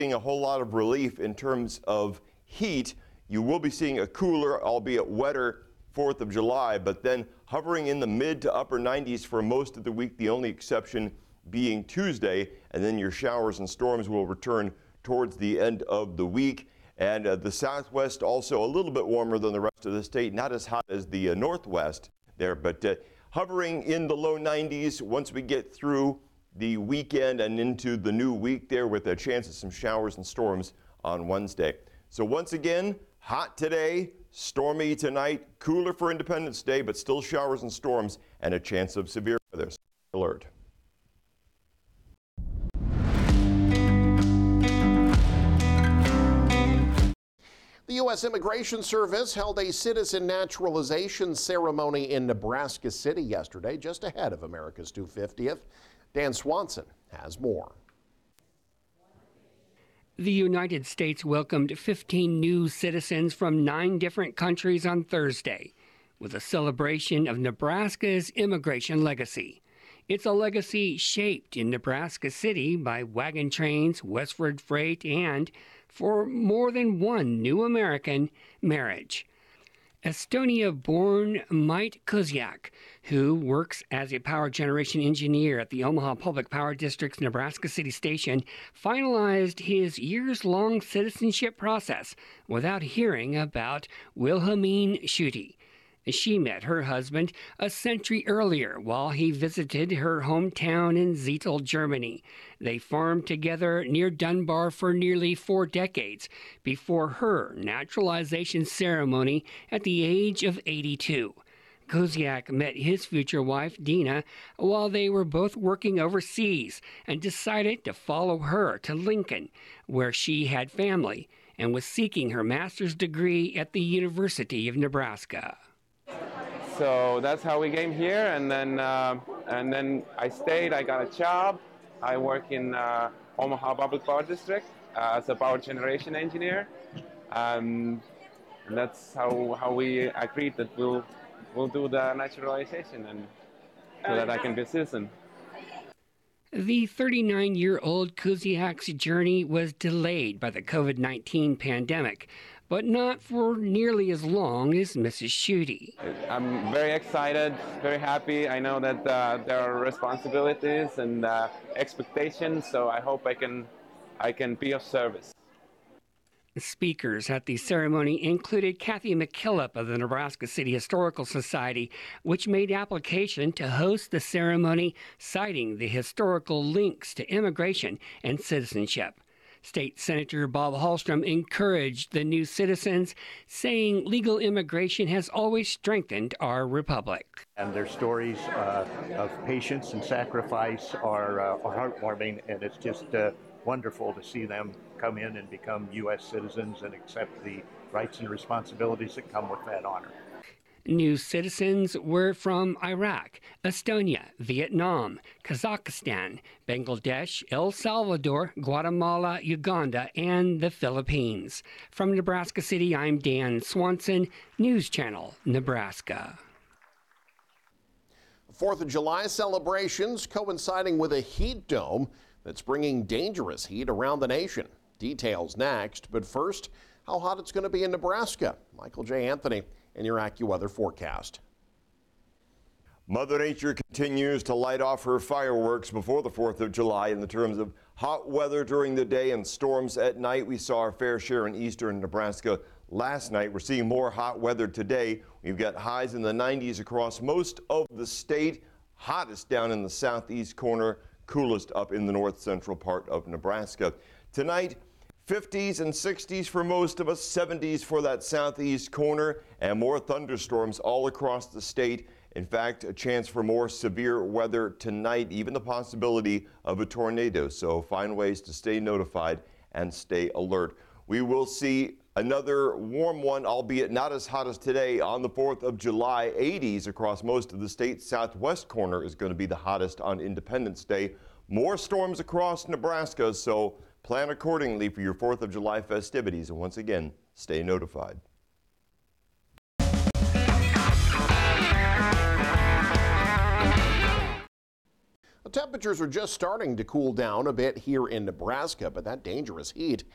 A whole lot of relief in terms of heat. You will be seeing a cooler, albeit wetter, 4th of July, but then hovering in the mid to upper 90s for most of the week, the only exception being Tuesday, and then your showers and storms will return towards the end of the week. And the southwest also a little bit warmer than the rest of the state, not as hot as the northwest there, but hovering in the low 90s once we get through the weekend and into the new week there, with a chance of some showers and storms on Wednesday. So once again, hot today, stormy tonight, cooler for Independence Day, but still showers and storms and a chance of severe weather. Alert. The U.S. Immigration Service held a citizen naturalization ceremony in Nebraska City yesterday, just ahead of America's 250th. Dan Swanson has more. The United States welcomed 15 new citizens from 9 different countries on Thursday, with a celebration of Nebraska's immigration legacy. It's a legacy shaped in Nebraska City by wagon trains, westward freight, and, for more than one new American, marriage. Estonia-born Mite Kuziak, who works as a power generation engineer at the Omaha Public Power District's Nebraska City Station, finalized his years-long citizenship process without hearing about Wilhelmine Schutte. She met her husband a century earlier while he visited her hometown in Zietl, Germany. They farmed together near Dunbar for nearly 4 decades before her naturalization ceremony at the age of 82. Kuziak met his future wife, Dina, while they were both working overseas and decided to follow her to Lincoln, where she had family, and was seeking her master's degree at the University of Nebraska. So that's how we came here, and then I stayed. I got a job. I work in Omaha Public Power District as a power generation engineer, and that's how we agreed that we'll do the naturalization, and so that I can be a citizen. The 39-year-old Kuziak's journey was delayed by the COVID-19 pandemic, but not for nearly as long as Mrs. Schutte. I'm very excited, very happy. I know that there are responsibilities and expectations, so I hope I can be of service. Speakers at the ceremony included Kathy McKillop of the Nebraska City Historical Society, which made application to host the ceremony, citing the historical links to immigration and citizenship. State Senator Bob Hallstrom encouraged the new citizens, saying legal immigration has always strengthened our republic. And their stories of patience and sacrifice are heartwarming, and it's just wonderful to see them come in and become U.S. citizens and accept the rights and responsibilities that come with that honor. New citizens were from Iraq, Estonia, Vietnam, Kazakhstan, Bangladesh, El Salvador, Guatemala, Uganda, and the Philippines. From Nebraska City, I'm Dan Swanson, News Channel, Nebraska. 4th of July celebrations coinciding with a heat dome that's bringing dangerous heat around the nation. Details next, but first, how hot it's going to be in Nebraska. Michael J. Anthony in your AccuWeather forecast. Mother Nature continues to light off her fireworks before the 4th of July in the terms of hot weather during the day and storms at night. We saw our fair share in eastern Nebraska last night. We're seeing more hot weather today. We've got highs in the 90s across most of the state, hottest down in the southeast corner, coolest up in the north central part of Nebraska. Tonight, 50s and 60s for most of us, 70s for that southeast corner, and more thunderstorms all across the state. In fact, a chance for more severe weather tonight, even the possibility of a tornado. So find ways to stay notified and stay alert. We will see another warm one, albeit not as hot as today, on the 4th of July. 80s across most of the state. Southwest corner is going to be the hottest on Independence Day. More storms across Nebraska, so plan accordingly for your 4th of July festivities. And once again, stay notified. Temperatures are just starting to cool down a bit here in Nebraska, but that dangerous heat